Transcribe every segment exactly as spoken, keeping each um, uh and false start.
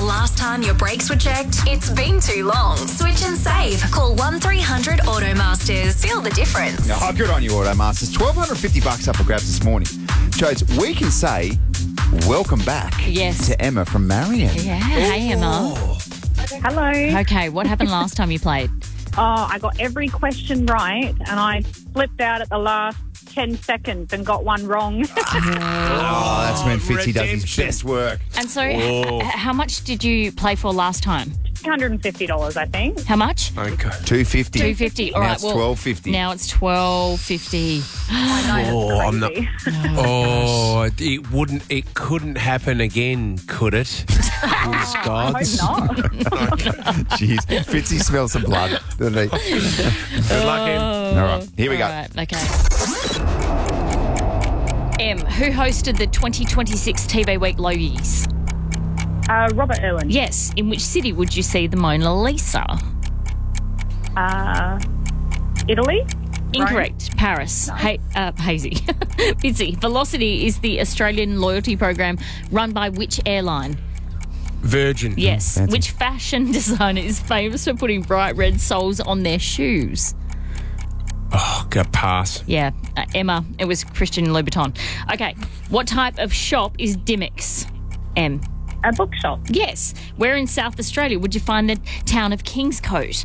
last time your brakes were checked? It's been too long. Switch and save. Call one three hundred Automasters. Feel the difference. Oh, good on you, Automasters. twelve fifty bucks up for grabs this morning. Jodes, we can say welcome back Yes. to Emma from Marion. Yeah. Hey, Emma. Hello. Okay, what happened last time you played? Oh, I got every question right, and I flipped out at the last ten seconds and got one wrong. Oh, that's when Fitzy does his redemption. best work. And so, h- h- how much did you play for last time? two hundred fifty dollars, I think. How much? Okay. two fifty. Two fifty. All Now right. it's well, twelve fifty. Now it's twelve fifty. I know, Oh, I'm it's not. crazy. Oh, it wouldn't. It couldn't happen again, could it? Please I God. hope not. Jeez, Fitzy smells some blood, doesn't he? Good luck, Em. All right, here we go. All right. Okay. M, who hosted the twenty twenty-six T V Week Logies? Uh, Robert Irwin. Yes. In which city would you see the Mona Lisa? Uh, Italy? Incorrect. Paris. Hey, uh, hazy. Fitzy. Velocity is the Australian loyalty program run by which airline? Virgin. Yes. Fancy. Which fashion designer is famous for putting bright red soles on their shoes? Oh, God, pass. Yeah, uh, Emma. It was Christian Louboutin. Okay. What type of shop is Dimmicks? M. A bookshop. Yes. Where in South Australia would you find the town of Kingscote?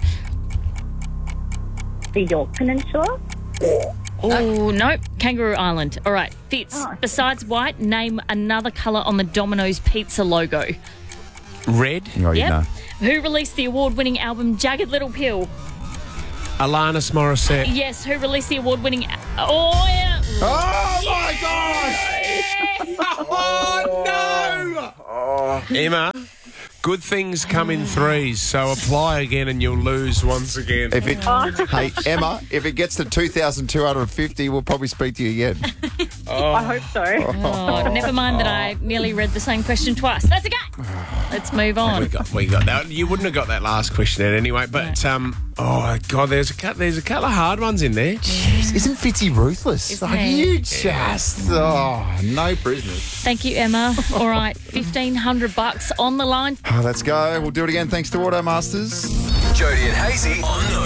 The York Peninsula. Oh, nope. Kangaroo Island. All right. Fitz. Oh. Besides white, name another colour on the Domino's Pizza logo. Red. Oh, you Yep. know. Who released the award-winning album Jagged Little Pill? Alanis Morissette. Yes. Who released the award-winning... A- oh, yeah. Oh, my gosh! Oh, no! Emma, good things come in threes, so apply again and you'll lose once again. If it, hey, Emma, if it gets to two thousand two hundred fifty, we'll probably speak to you again. I hope so. Oh, never mind that I nearly read the same question twice. That's okay. Let's move on. We got, we got that. You wouldn't have got that last question out anyway. But um, oh god, there's a cou- there's a couple of hard ones in there. Jeez, isn't Fitzy ruthless? Isn't like, he? you just, oh, no prisoners. Thank you, Emma. All right, fifteen hundred bucks on the line. Oh, let's go. We'll do it again thanks to Automasters. Jody and Hazy on